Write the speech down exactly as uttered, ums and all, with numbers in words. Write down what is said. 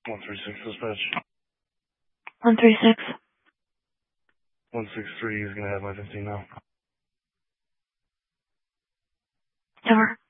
one three six dispatch. one three six. one six three is going to have my fifteen now. Over.